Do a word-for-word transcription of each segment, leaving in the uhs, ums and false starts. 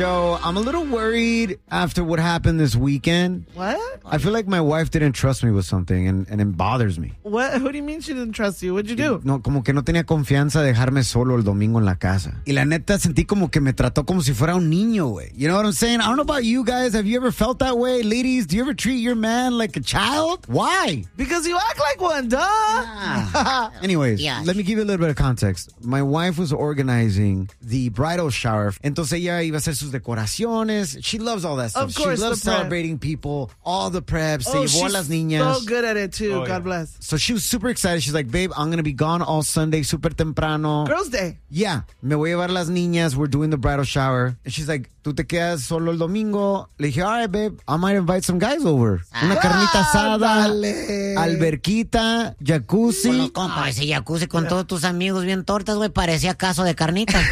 Yo, I'm a little worried after what happened this weekend. What? I feel like my wife didn't trust me with something, and, and it bothers me. What? Who do you mean she didn't trust you? What'd you do? No, como que no tenía confianza de dejarme solo el domingo en la casa. Y la neta sentí como que me trató como si fuera un niño, güey. You know what I'm saying? I don't know about you guys. Have you ever felt that way? Ladies, do you ever treat your man like a child? Why? Because you act like one, duh. Ah. Anyways, Yeah. let me give you a little bit of context. My wife was organizing the bridal shower. Entonces ella iba a hacer sus decoraciones. She loves all that stuff. Of course, she loves the prep. celebrating people, all the preps. Se Oh, llevó a she's las niñas. so good at it, too. Oh, God yeah. bless. So she was super excited. She's like, babe, I'm going to be gone all Sunday, super temprano. Girls' Day. Yeah, me voy a llevar las niñas. We're doing the bridal shower. And she's like, tú te quedas solo el domingo. Le dije, all right, babe, I might invite some guys over. Una carnita asada, Ándale. alberquita, jacuzzi. Con los compas, ese jacuzzi con todos tus amigos bien tortas, güey, parecía caso de carnita.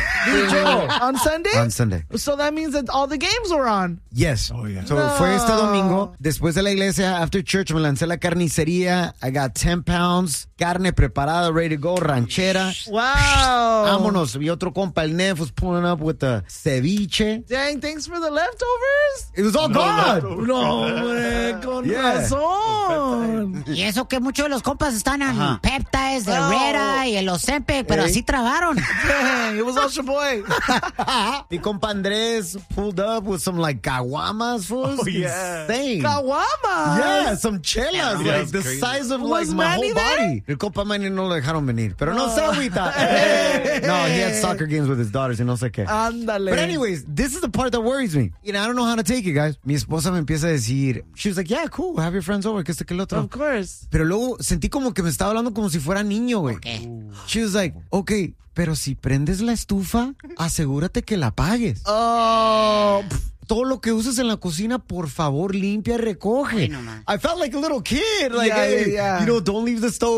On Sunday? On Sunday. So that means that all the games were on. Yes. Oh, yeah. So No. fue este domingo. Después de la iglesia, after church, me lancé a la carnicería. I got ten pounds. Carne preparada, ready to go. Ranchera. Wow. Vámonos. Y otro compa, el Nef, was pulling up with the ceviche. Dang, thanks for the leftovers. It was all gone. No, hombre, con Yeah. razón. Y eso que muchos de los compas están en Ajá. Peptides, de Oh. Herrera y el Ozempic, pero Ey. así tragaron. Dang, it was all Shaboy. Mi compa Andrés pulled up with some like caguamas, fools. Oh, yeah. Insane. Kawama. Yeah, some chelas, Yeah, like that's the crazy. size of Was like my Manny whole there? body. El compa Manny no lo dejaron venir, pero no Oh. sé ahorita. Hey. No, he had soccer games with his daughters y no sé qué. Ándale. But anyways, this is the part that worries me. You know, I don't know how to take it, guys. Mi esposa me empieza a decir, she was like, yeah, cool, have your friends over, que este que el otro. Of course. Pero luego sentí como que me estaba hablando como si fuera niño, güey. ¿Qué? She was like, okay, pero si prendes la estufa, asegúrate que la apagues. Oh, Todo lo que uses en la cocina, por favor, limpia y recoge. Ay, no, man. I felt like a little kid. Like, Yeah, hey, yeah, yeah. you know, don't leave the stove